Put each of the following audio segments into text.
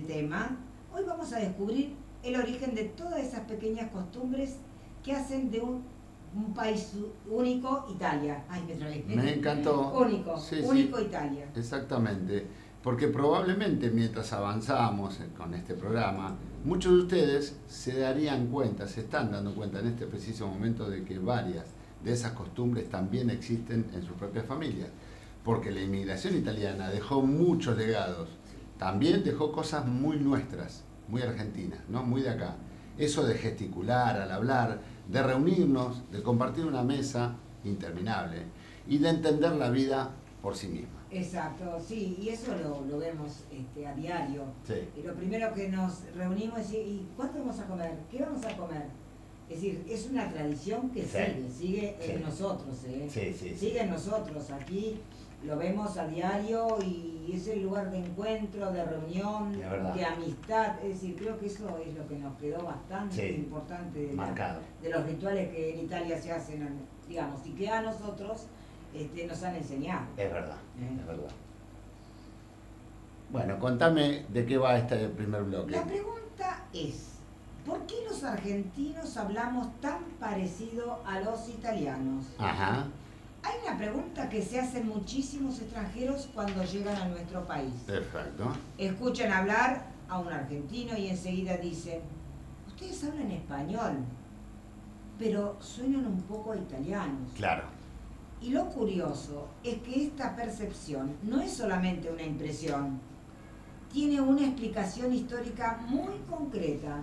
tema, hoy vamos a descubrir el origen de todas esas pequeñas costumbres que hacen de un país único, Italia. Ay, me trabé. Me encantó. Único, Sí, único sí, Italia. exactamente. Porque probablemente mientras avanzamos con este programa, muchos de ustedes se darían cuenta, se están dando cuenta en este preciso momento de que varias de esas costumbres también existen en sus propias familias. Porque la inmigración italiana dejó muchos legados. También dejó cosas muy nuestras, muy argentinas, ¿no? Muy de acá. Eso de gesticular al hablar, de reunirnos, de compartir una mesa interminable y de entender la vida por sí misma. Exacto, sí, y eso lo vemos a diario. Sí. Y lo primero que nos reunimos es decir, ¿y cuánto vamos a comer? ¿Qué vamos a comer? Es decir, es una tradición que sigue Sí. En nosotros, Sí. sigue en nosotros. Aquí lo vemos a diario y es el lugar de encuentro, de reunión, de amistad. Es decir, creo que eso es lo que nos quedó bastante importante de los rituales que en Italia se hacen, digamos, y que a nosotros nos han enseñado. Es verdad, es verdad. Bueno, contame de qué va este primer bloque. La pregunta es, ¿por qué los argentinos hablamos tan parecido a los italianos? Ajá. Hay una pregunta que se hacen muchísimos extranjeros cuando llegan a nuestro país. Perfecto. Escuchan hablar a un argentino y enseguida dicen, ustedes hablan español, pero suenan un poco a italianos. Claro. Y lo curioso es que esta percepción no es solamente una impresión, tiene una explicación histórica muy concreta.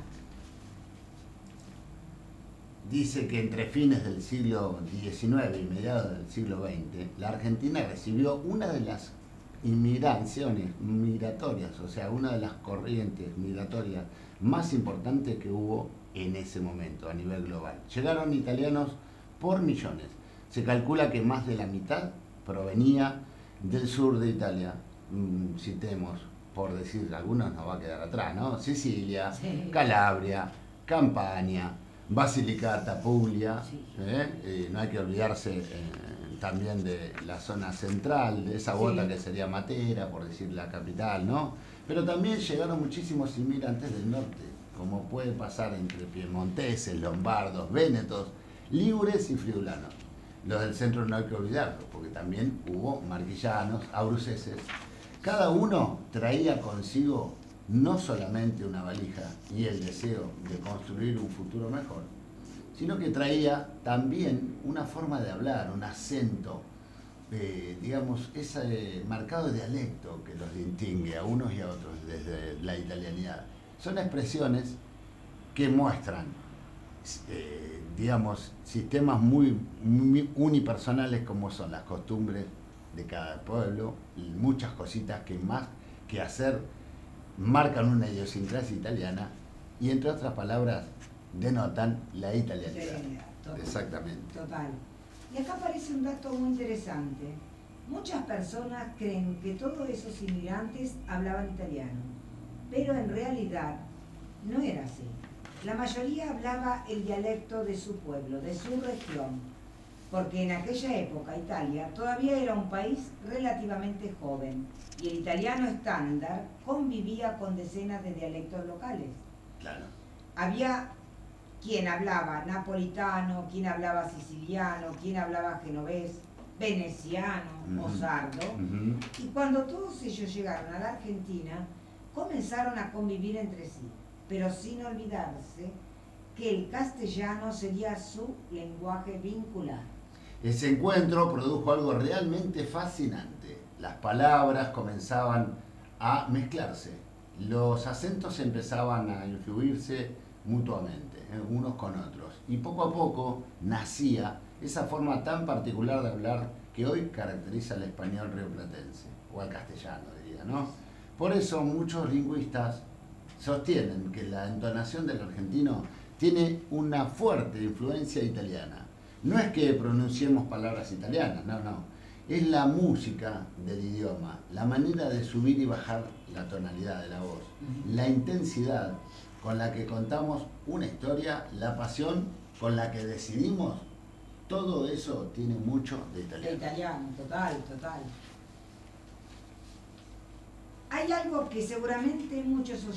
Dice que entre fines del siglo XIX y mediados del siglo XX, la Argentina recibió una de las inmigraciones migratorias, o sea, una de las corrientes migratorias más importantes que hubo en ese momento a nivel global. Llegaron italianos por millones. Se calcula que más de la mitad provenía del sur de Italia. Citemos, por decir, algunos nos va a quedar atrás, ¿no? Sicilia, Sí. Calabria, Campania, Basilicata, Puglia, no hay que olvidarse también de la zona central, de esa bota que sería Matera, por decir la capital, ¿no? Pero también llegaron muchísimos inmigrantes del norte, como puede pasar entre piemonteses, lombardos, vénetos, ligures y friulanos. Los del centro no hay que olvidarlos, porque también hubo marquillanos, abruceses. Cada uno traía consigo no solamente una valija y el deseo de construir un futuro mejor, sino que traía también una forma de hablar, un acento, digamos, ese marcado dialecto que los distingue a unos y a otros desde la italianidad. Son expresiones que muestran, digamos, sistemas muy unipersonales como son las costumbres de cada pueblo y muchas cositas que más que hacer marcan una idiosincrasia italiana y, entre otras palabras, denotan la italianidad. Sí, exactamente. Total. Y acá aparece un dato muy interesante. Muchas personas creen que todos esos inmigrantes hablaban italiano, pero en realidad no era así. La mayoría hablaba el dialecto de su pueblo, de su región, porque en aquella época Italia todavía era un país relativamente joven y el italiano estándar convivía con decenas de dialectos locales. Claro. Había quien hablaba napolitano, quien hablaba siciliano, quien hablaba genovés, veneciano o sardo, y cuando todos ellos llegaron a la Argentina, comenzaron a convivir entre sí, pero sin olvidarse que el castellano sería su lenguaje vincular. Ese encuentro produjo algo realmente fascinante. Las palabras comenzaban a mezclarse, los acentos empezaban a influirse mutuamente, unos con otros, y poco a poco nacía esa forma tan particular de hablar que hoy caracteriza al español rioplatense, o al castellano diría, ¿no? Por eso muchos lingüistas sostienen que la entonación del argentino tiene una fuerte influencia italiana. No es que pronunciemos palabras italianas, no. Es la música del idioma, la manera de subir y bajar la tonalidad de la voz, la intensidad con la que contamos una historia, la pasión con la que decidimos, todo eso tiene mucho de italiano. De italiano, total. Hay algo que seguramente muchos